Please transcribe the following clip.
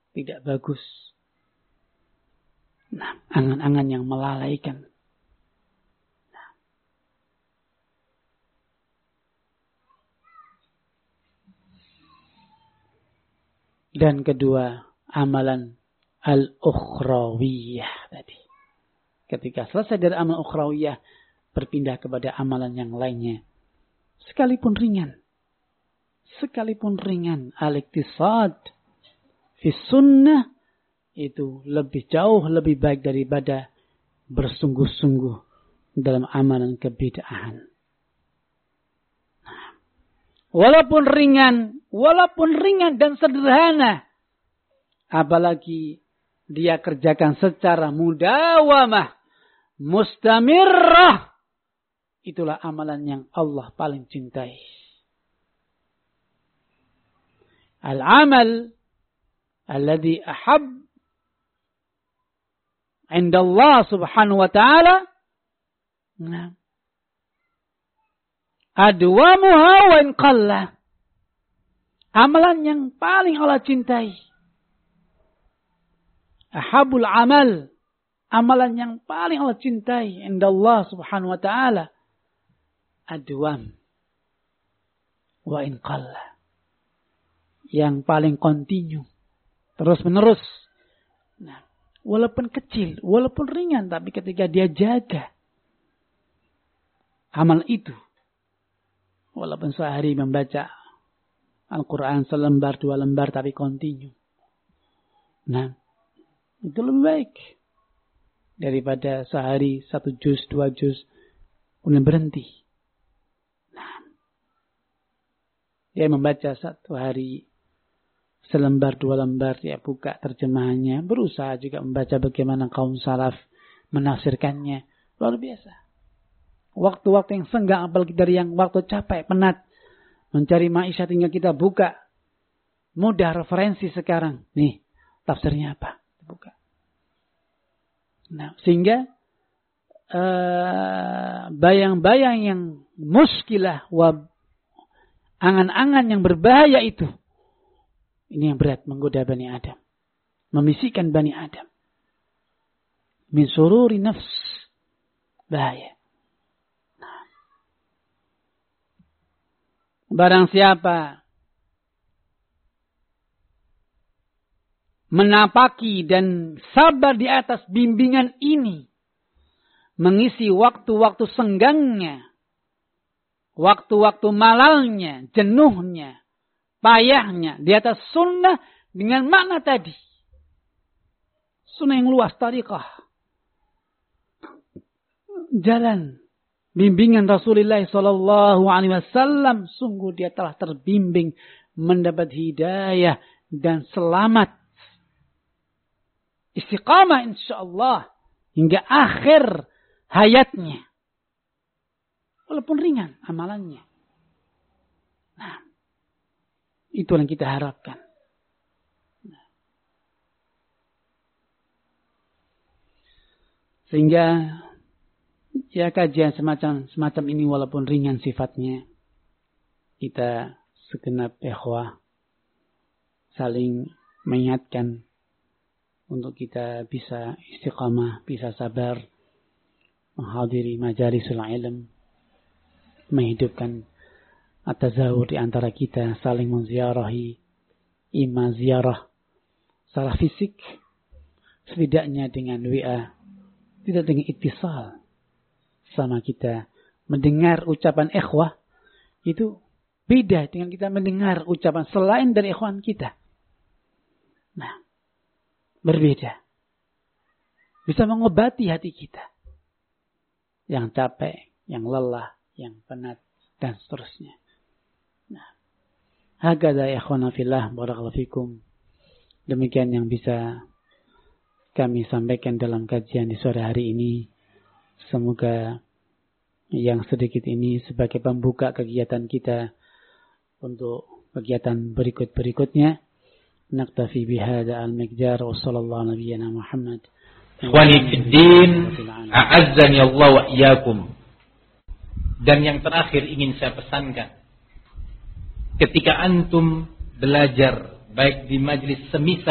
tidak bagus. Nah, angan-angan yang melalaikan. Nah. Dan kedua, amalan al-ukhrawiyah tadi. Ketika selesai dari amal ukhrawiyah, berpindah kepada amalan yang lainnya. Sekalipun ringan. Al-iktisad fi sunnah itu lebih jauh lebih baik daripada bersungguh-sungguh dalam amalan kebid'ahan. Walaupun ringan dan sederhana, apalagi dia kerjakan secara mudawamah, mustamirrah, itulah amalan yang Allah paling cintai. Al-amal alladhi ahab inda Allah subhanahu wa ta'ala adwamuha wa in qalla. Amalan yang paling Allah cintai. Ahabul amal, amalan yang paling Allah cintai inda Allah subhanahu wa ta'ala adwam wa in qalla. Yang paling kontinu, terus menerus. Nah, walaupun kecil, walaupun ringan, tapi ketika dia jaga amal itu, walaupun sehari membaca Al-Quran selembar, 2 lembar, tapi kontinu. Nah, itu lebih baik daripada sehari 1 juz, 2 juz, kemudian berhenti. Nah, dia membaca 1 hari selembar, 2 lembar, dia buka terjemahannya, berusaha juga membaca bagaimana kaum salaf menafsirkannya. Luar biasa. Waktu-waktu yang senggang, apalagi dari yang waktu capek, penat, mencari maisha, tinggal kita buka. Mudah referensi sekarang. Nih, tafsirnya apa? Buka. Nah, sehingga bayang-bayang yang muskilah, angan-angan yang berbahaya itu, ini yang berat menggoda Bani Adam. Membisikkan Bani Adam. Min sururi nafs. Bahaya. Nah. Barang siapa menapaki dan sabar di atas bimbingan ini, mengisi waktu-waktu senggangnya, waktu-waktu malalnya, jenuhnya, payahnya di atas sunnah dengan makna tadi. Sunnah yang luas, tariqah. Jalan bimbingan Rasulullah SAW, sungguh dia telah terbimbing, mendapat hidayah dan selamat. Istiqamah insyaallah hingga akhir hayatnya. Walaupun ringan amalannya. Nah, itu yang kita harapkan. Sehingga ya kajian semacam ini walaupun ringan sifatnya, kita segenap ikhwah saling mengingatkan untuk kita bisa istiqamah, bisa sabar menghadiri majalisul ilm, menghidupkan at-tazawur di antara kita, saling menziarahi, imma ziarah secara fisik, setidaknya dengan WA, tidak dengan ittisal sama kita. Mendengar ucapan ikhwah itu beda dengan kita mendengar ucapan selain dari ikhwan kita. Nah, berbeda. Bisa mengobati hati kita yang capek, yang lelah, yang penat, dan seterusnya. Nah, hakadha ya ikhwana fillah, barakallahu fikum. Demikian yang bisa kami sampaikan dalam kajian di sore hari ini. Semoga yang sedikit ini sebagai pembuka kegiatan kita untuk kegiatan berikut-berikutnya. Naktafi bihada al-miqdar wa sallallahu nabiyyana Muhammad. Ikhwani fid din, a'azzani Allah wa iyyakum. Dan yang terakhir ingin saya pesankan, ketika antum belajar baik di majlis semisal